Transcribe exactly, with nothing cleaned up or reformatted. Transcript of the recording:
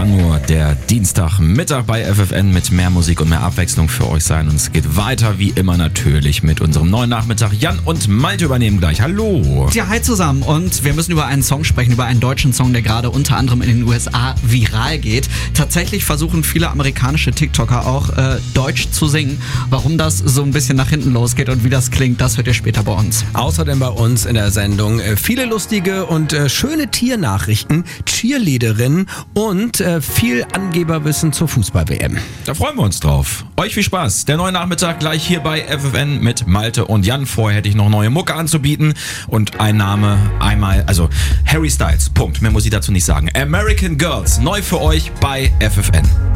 kann nur der Dienstagmittag bei F F N mit mehr Musik und mehr Abwechslung für euch sein. Und es geht weiter wie immer natürlich mit unserem neuen Nachmittag. Jan und Malte übernehmen gleich. Hallo. Ja, hi zusammen. Und wir müssen über einen Song sprechen, über einen deutschen Song, der gerade unter anderem in den U S A viral geht. Tatsächlich versuchen viele amerikanische TikToker auch äh, Deutsch zu singen. Warum das so ein bisschen nach hinten losgeht und wie das klingt, das hört ihr später bei uns. Außerdem bei uns in der Sendung äh, viele lustige und äh, schöne Tiernachrichten, Cheerleaderinnen und äh, viel Angeberwissen zur Fußball-W M. Da freuen wir uns drauf. Euch viel Spaß. Der neue Nachmittag gleich hier bei F F N mit Malte und Jan. Vorher hätte ich noch neue Mucke anzubieten und ein Name einmal, also Harry Styles, Punkt. Mehr muss ich dazu nicht sagen. American Girls, neu für euch bei F F N.